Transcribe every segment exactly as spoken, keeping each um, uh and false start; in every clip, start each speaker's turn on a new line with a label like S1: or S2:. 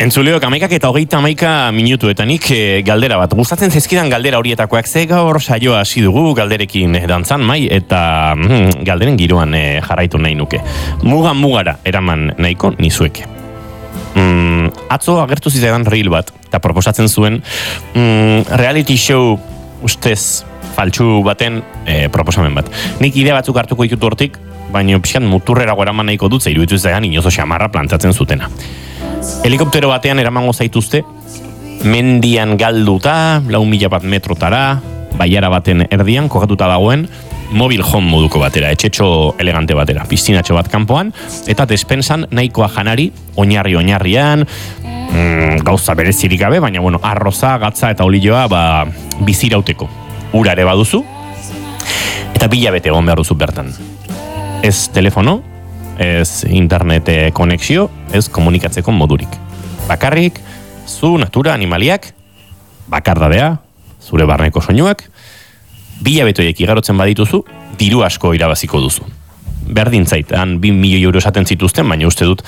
S1: Entzuleok, amaikak eta hogeita amaika minutuetanik e, galdera bat. Gustatzen zezkidan galdera horietakoak, ze gaur saioa hasi dugu galderekin dantzan mai, eta mm, galderen giroan e, jarraitu nahi nuke. Mugan mugara eraman nahiko nizueke. Mm, atzo agertu zitzaidan reel bat, eta proposatzen zuen mm, reality show ustez faltsu baten e, proposamen bat. Nik idea batzuk hartuko ditut hortik, baina pixkan muturrera eraman nahiko dut, zeiru ditu zaidan inozo xamarra plantatzen zutena. Helikoptero batean eramango zaituzte, mendian galduta, lau mila bat metrotara, baiara baten erdian, kokatuta dagoen, mobil home moduko batera, etxetxo elegante batera, piztinatxo bat kanpoan, eta despensan nahikoa janari, oinarri-oinarrian, mm, gauza berezirik gabe, baina bueno, arroza, gatza eta olioa ba, bizirauteko. Ura ere baduzu, eta bila bete egon behar duzu bertan. Ez telefono, ez internet konexio, ez komunikatzeko modurik. Bakarrik, zu, natura, animaliak, bakardadea, zure barneko soinuak, bila betoiek igarotzen badituzu, diru asko irabaziko duzu. Berdin zait, han bi milioi euro esaten zituzten, baina uste dut,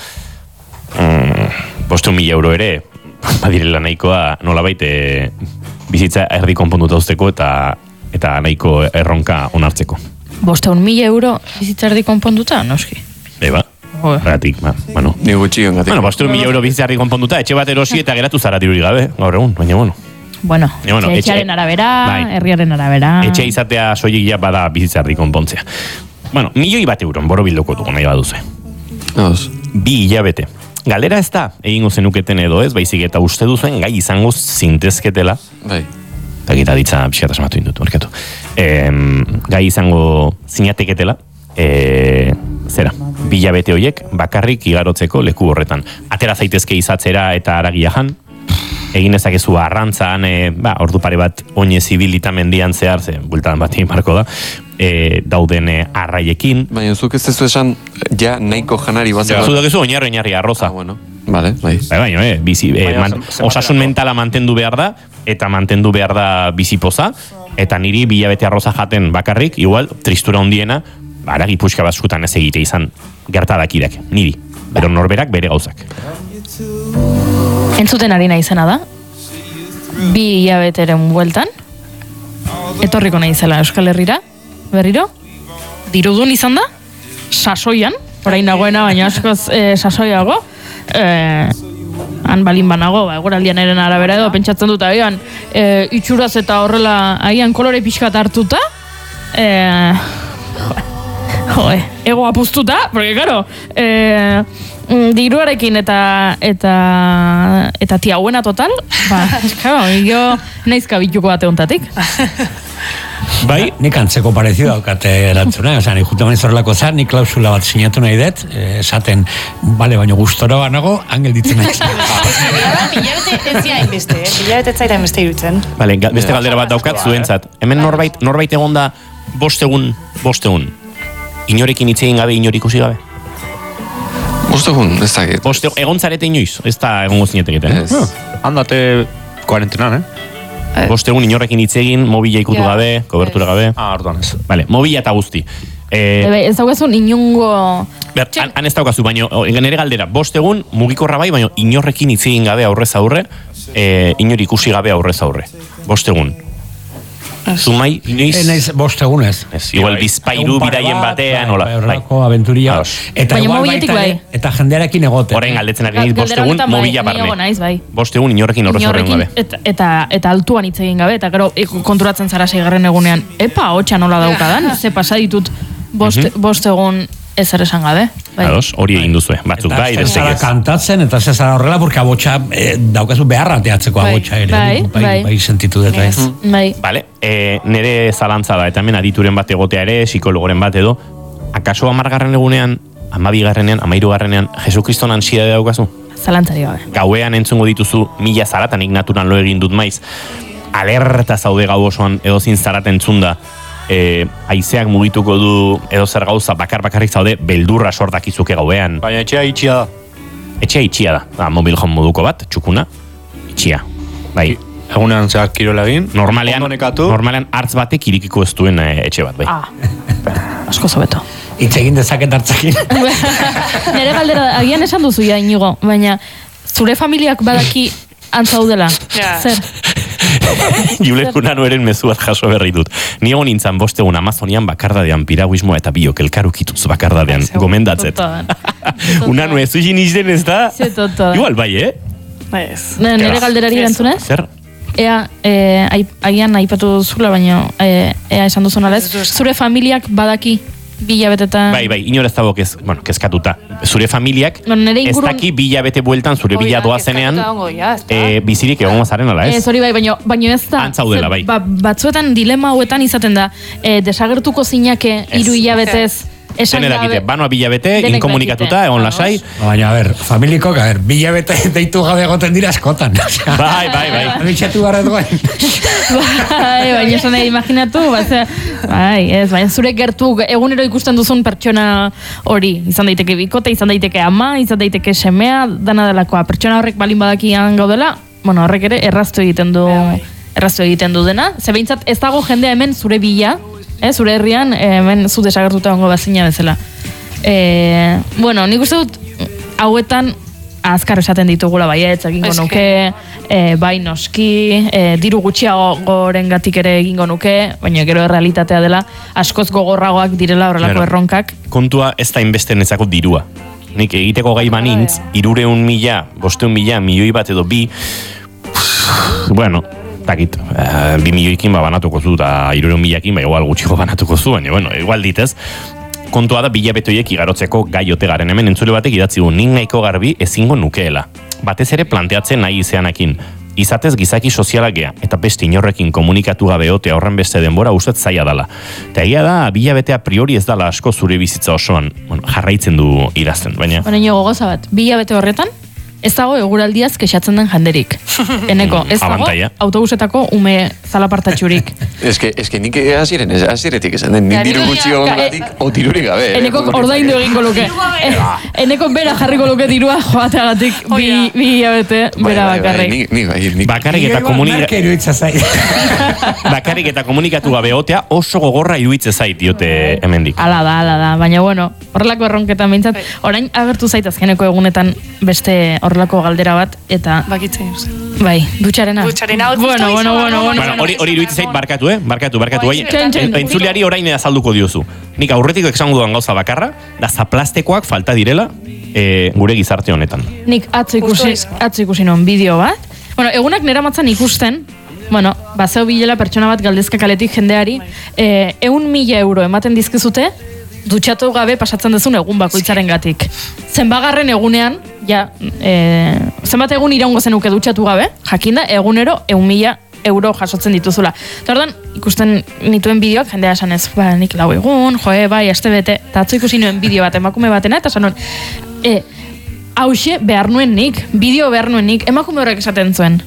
S1: mm, bosteun mila euro ere, badirela nahikoa nolabait e, bizitza erdi konponduta usteko eta, eta nahiko erronka onartzeko.
S2: Bosteun mila euro bizitza erdi konponduta, noski?
S1: Eba, gratik, ba, bueno.
S3: Ni gutxi gatik.
S1: Bueno, bosteun mila euro bizitza erdi konponduta, etxe bat erosi eta geratu zara dirurik gabe, gaur egun, baina bueno.
S2: Bueno,
S1: E, bueno,
S2: etxearen arabera, bai, herriaren arabera.
S1: Etxe izatea soilik ja bada bizitza erdi konpontzea. Bueno, milioi bat euron, borobilduko dugu nahi baduze.
S3: Os.
S1: Bi hilabete. Galdera ez da, egingo zenuketen edo ez, baizik eta uste duzuen gai izango zintezketela.
S3: Bai.
S1: Eta gita ditza pixkat asmatu indut, barkatu. E, gai izango zinateketela, e, zera, bi hilabete horiek bakarrik igarotzeko leku horretan. Atera zaitezke izatzera eta aragia jan, egin ezakezu arrantzan, e, ba, ordu pare bat oinez ibilita mendian zehar, ze, bultadan bat egin marko da, e, dauden e, arraiekin.
S3: Baina zuk ez dezu esan, ja nahiko janari bat.
S1: Zu dakizu oinarri oinarri arroza.
S3: Ah, bueno. Vale, bai.
S1: Bai, baina, eh, bizi, eh, man, osasun mentala mantendu behar da, eta mantendu behar da bizipoza, eta niri bilabete arroza jaten bakarrik, igual, tristura hondiena, aragi puxka baskutan ez egite izan gertadakidak, niri. Bero norberak bere gauzak.
S2: Entzuten ari nahi izena da, bi hilabeteren bueltan, etorriko nahi zela Euskal Herrira, berriro, dirudun izan da, sasoian, orain nagoena, baina askoz e, sasoiago, e, han balin banago, ba, egoraldian eren arabera edo, pentsatzen dut agian, e, itxuraz eta horrela, agian kolore pixkat hartuta, e, jo, ego apuztuta, porque, claro, e, diruarekin eta eta eta tiauena total, ba, claro, jo naizka bituko bate hontatik.
S4: Bai, nik antzeko parezio daukate erantzuna, oza, nik juteman izorrelako zan, nik klausula bat sinatu nahi dut, esaten, bale, baino gustora banago, angel ditzen nahi.
S5: Bilabete ez zia inbeste, eh? Bilabete ez zaita inbeste irutzen.
S1: Vale, beste galdera bat daukat zuentzat. Hemen norbait, norbait egon da bostegun, bostegun. Inorekin hitz egin gabe, inor ikusi gabe.
S3: Bostegun, ez dakit.
S1: Boste, egon zarete inoiz, ez da egongo zineteketen.
S3: Ez.
S6: Handate kuarentenan, eh?
S1: Bostegun inorrekin hitz egin, mobila ikutu
S2: Ja.
S1: gabe, kobertura gabe.
S6: Ah, orduan ez.
S1: Vale, mobila eta guzti. Eh,
S2: Ebe, ez daugazun inungo...
S1: ber, han, han ez daukazu, baino, nire galdera, bostegun mugikorra bai, baino inorrekin hitz egin gabe aurrez aurre, eh, inor ikusi gabe aurrez aurre. Bostegun. Zumai, inoiz?
S4: Ez naiz bostegunez.
S1: Ez, igual bizpairu bidaien batean, hola.
S4: Bai, horrelako aventuria.
S1: Ados.
S4: Eta
S2: Baina
S4: igual
S2: mobiletik
S4: baita
S2: bai.
S4: ere, eta jendearekin egoten.
S1: Orain galdetzen ari naiz,
S2: Galdera
S1: bostegun
S2: honetan bai,
S1: mobila
S2: ni egon
S1: barne.
S2: naiz, bai.
S1: Bostegun inorrekin horrez aurre gabe.
S2: eta, eta, eta altuan hitz egin gabe, eta gero e, konturatzen zara seigarren egunean, epa, hotxa nola daukadan, ze pasa ditut bost, bost egun ezer esan gabe. Bai.
S1: Ados, hori egin duzue, batzuk
S4: Eta
S1: bai,
S4: ez
S1: beste
S4: zara
S1: ez.
S4: kantatzen, eta ez zara horrela, porque abotxa eh, daukazu beharra teatzeko
S2: Bai,
S4: abotxa ere.
S2: bai,
S4: bai,
S2: bai.
S4: bai sentitu dut. Bai.
S2: Bai.
S1: Vale, e, nire zalantza da, eta hemen adituren bat egotea ere, psikologoren bat edo, akaso amargarren egunean, amabigarrenean, amairugarrenean, Jesukriston ansiedade daukazu?
S2: Zalantzari gabe.
S1: Gauean entzungo dituzu mila zaratan, nik naturan lo egin dut maiz, alerta zaude gau osoan edozin zarat entzunda, e, haizeak mugituko du edo zer gauza bakar bakarrik zaude, beldurra sortakizuke gauean.
S6: Baina etxea itxia da.
S1: Etxea itxia da, da mobil home moduko bat, txukuna, itxia. Bai,
S6: Egunean zehar kirola egin.
S1: normalean,
S6: ondo nekatu.
S1: normalean hartz batek irikiko ez duen e, etxe bat, bai.
S2: Ah, asko zobeto.
S4: Hitz egin dezaket hartzekin.
S2: Nere galdera, agian esan duzu ja, Inigo, baina zure familiak badaki antzaudela.
S5: Ja.
S2: Zer?
S1: Jule Junanoeren mezu bat jaso berri dut. Ni egon nintzen bostegun Amazonian bakardadean piraguismoa eta biok elkarukituz bakardadean. Gomendatzet. Unano ez uzin izden ez da?
S2: Ze toto.
S1: Igual bai, eh?
S5: Ez.
S2: Ne- Nere galderari erantzunez?
S1: Zer?
S2: Ea, eh, aip- agian aipatu zula, baina eh, ea esan duzun ala ez. Zure familiak badaki bi hilabetetan...
S1: Bai, bai, inor ez dago kez, bueno, kezkatuta. Zure familiak
S2: Bueno, nere
S1: ez
S2: ingurun-
S1: daki bi hilabete bueltan zure bila doazenean eh, bizirik egongo zaren ala ez?
S2: Ez hori bai, baina baino ez da.
S1: Antzaudela,
S2: Ze-
S1: bai.
S2: Ba, batzuetan dilema hauetan izaten da, eh, desagertuko zinake
S1: Ez.
S2: hiru hilabetez esan
S1: Zene dakite, banoa bi hilabete,
S2: Denek
S1: inkomunikatuta,
S2: dakite.
S1: egon lasai.
S4: Baina, a ber, familikok, a ber, bila bete deitu gabe egoten dira askotan.
S1: Bai, bai, bai.
S4: Abitxatu barret goen.
S2: Bai, baina esan nahi imaginatu, ba, ze- bai, ez, baina zure gertu egunero ikusten duzun pertsona hori, izan daiteke bikote, izan daiteke ama, izan daiteke semea, dana delakoa, pertsona horrek balin badakian gaudela, bueno, horrek ere erraztu egiten du, erraztu egiten du dena, ze behintzat ez dago jendea hemen zure bila, eh, zure herrian, eh, hemen zu desagertuta ongo bazina bezala. Eh, bueno, nik uste dut, hauetan, azkar esaten ditugula baietz, egingo
S5: Eske.
S2: nuke, e, bai noski, e, diru gutxiagoren gatik ere egingo nuke, baina gero errealitatea dela, askoz gogorragoak direla horrelako
S1: Claro.
S2: erronkak.
S1: Kontua ez da inbesten ezako dirua. Nik egiteko gai banintz, irureun mila, bosteun mila, milioi bat edo bi, bueno, takit, uh, bi milioikin ba banatuko zu, eta irureun milakin, ba igual gutxiko banatuko zu, baina, bueno, igual ditez, kontua da bilabetoiek igarotzeko gai ote garen hemen entzule batek idatzi du, nik nahiko garbi ezingo nukeela. Batez ere planteatzen nahi izeanakin. Izatez gizaki sozialak gea, eta beste inorrekin komunikatu gabe otea horren beste denbora ustez zaila dala. Eta egia da, bilabetea priori ez dala asko zure bizitza osoan, bueno, jarraitzen du idazten, baina...
S2: Baina nio gogoza bat, bi hilabete horretan, ez dago eguraldiaz kexatzen den jenderik. Eneko, ez dago
S1: Abantaila.
S2: autobusetako ume zalapartatxurik.
S3: Eske, eske nik hasiren, hasiretik esan den, nik
S5: Ja,
S3: diru
S5: nik-
S3: gutxi
S2: ja,
S3: egongatik, o dirurik gabe. eh,
S2: Eneko
S3: komunikazio.
S2: ordaindu egingo luke. Eh, Eneko bera jarriko luke dirua joateagatik bi,
S5: Oia.
S2: bi hilabete
S3: Bai,
S2: bera
S3: bai, bai,
S2: bakarrik.
S3: Nik, nik, bai, nik.
S1: Bakarrik eta, komunika...
S4: Merke iruitza zait.
S1: Bakarrik eta komunikatu gabe otea oso gogorra iruitze zait diote hemendik.
S2: Ala da, ala da, baina bueno, horrelako erronketan behintzat, orain agertu zait azkeneko egunetan beste horrelako galdera bat, eta
S5: Bakitzen.
S2: bai, dutxarena.
S5: Dutxarena, hau
S2: Bueno,
S5: justo
S2: bueno,
S5: izan,
S2: bueno,
S5: no,
S2: bueno.
S1: Bueno, hori hori iruditzen zait barkatu, eh? Barkatu, barkatu.
S5: Bai,
S1: Bai,
S2: txen, txen.
S1: en- entzuleari orain azalduko diozu. Nik aurretik esango dudan gauza bakarra, da zaplastekoak falta direla eh, gure gizarte honetan.
S2: Nik atzo ikusi,
S5: Justo
S2: atzo ikusi non bideo bat. Bueno, egunak nera matzan ikusten, bueno, bazeo bilela pertsona bat galdezka kaletik jendeari, eh, eun mila euro ematen dizkizute, dutxatu gabe pasatzen duzun egun bakoitzaren gatik. Zenbagarren egunean, ja, e, zenbat egun iraungo zenuke dutxatu gabe, jakinda, egunero eun mila euro jasotzen dituzula. Eta ordan ikusten nituen bideoak, jendea esan ez, ba, nik lau egun, joe, bai, aste bete, eta atzo ikusi nuen bideo bat emakume batena, eta esan nuen, e, hause behar nuen nik, bideo behar nuen nik, emakume horrek esaten zuen.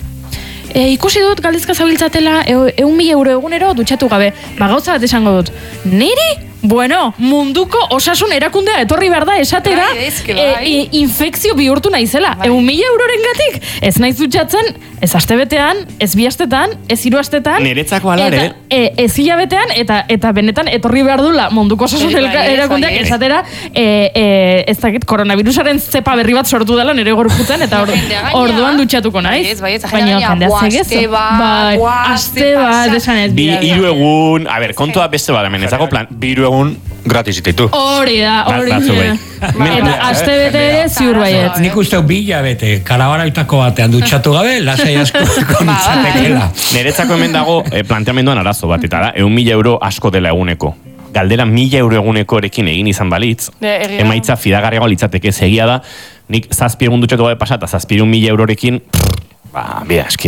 S2: E, ikusi dut galdizka zabiltzatela e, eun mila euro egunero dutxatu gabe. Ba gauza bat esango dut. Niri? Bueno, munduko osasun erakundea etorri behar da esatera
S5: Bai, eske
S2: e,
S5: bai.
S2: e, infekzio bihurtu naizela.
S5: Bai.
S2: Eun mila euroren gatik. Ez naiz dutxatzen, ez astebetean, ez bi astetan, ez hiru astetan.
S1: Niretzako hala
S2: eta,
S1: ere.
S2: E, ez hilabetean, eta eta benetan etorri behar dula munduko osasun
S5: Bai,
S2: elka-
S5: bai, ez,
S2: erakundeak
S5: bai, ez.
S2: esatera e, e, ez dakit, koronavirusaren zepa berri bat sortu dela nire gorputzen, eta or,
S5: Jendea gaina-
S2: orduan dutxatuko naiz.
S5: Bai, ez, bai, ez, jendea
S2: Baina
S5: gaina,
S2: jendea
S5: buah,
S2: zegezo.
S5: aste bat,
S2: Bai,
S5: buah,
S2: aste
S5: aste
S2: bat,
S5: pasa.
S2: esan ez.
S1: Bi
S2: bira,
S1: hiru egun, a ber, kontua beste bat hemen, ezako plan.
S6: Bi hiru egun gratis ititu.
S2: Hori da, hori
S1: Batzu bai.
S2: da. Eta aste bete ere ziur baiet.
S4: Nik uste bila bete, kalabaraitako batean dutxatu gabe, lasai asko konitzatekela.
S1: Niretzako hemen dago eh, planteamenduan arazo bat, eta da, eun mila euro asko dela eguneko. Galdera mila euro egunekorekin egin izan balitz,
S5: De, egia.
S1: emaitza fidagarriago litzateke, segia da, nik zazpi egun dutxatu gabe pasata, zazpi mila eurorekin, pff, ba, bida, eski,